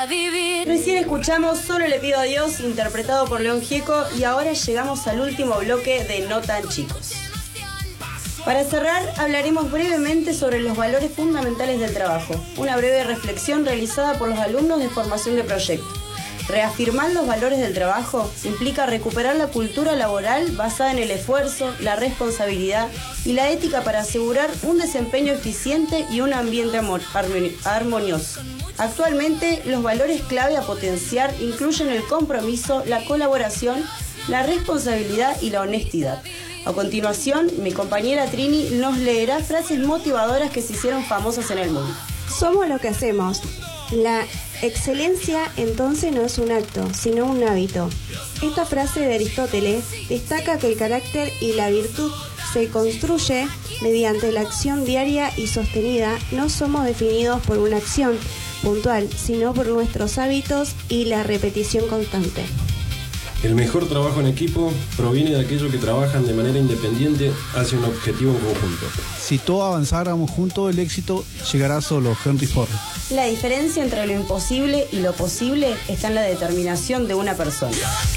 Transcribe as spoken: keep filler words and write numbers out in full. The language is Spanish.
para vivir. Recién escuchamos Solo le pido a Dios, interpretado por León Gieco, y ahora llegamos al último bloque de No Tan Chicos. Para cerrar, hablaremos brevemente sobre los valores fundamentales del trabajo, una breve reflexión realizada por los alumnos de formación de proyecto. Reafirmar los valores del trabajo implica recuperar la cultura laboral basada en el esfuerzo, la responsabilidad y la ética para asegurar un desempeño eficiente y un ambiente armonioso. Actualmente, los valores clave a potenciar incluyen el compromiso, la colaboración, la responsabilidad y la honestidad. A continuación, mi compañera Trini nos leerá frases motivadoras que se hicieron famosas en el mundo. Somos lo que hacemos. La excelencia entonces no es un acto, sino un hábito. Esta frase de Aristóteles destaca que el carácter y la virtud se construye mediante la acción diaria y sostenida. No somos definidos por una acción puntual, sino por nuestros hábitos y la repetición constante. El mejor trabajo en equipo proviene de aquellos que trabajan de manera independiente hacia un objetivo en conjunto. Si todos avanzáramos juntos, el éxito llegará solo. Henry Ford. La diferencia entre lo imposible y lo posible está en la determinación de una persona.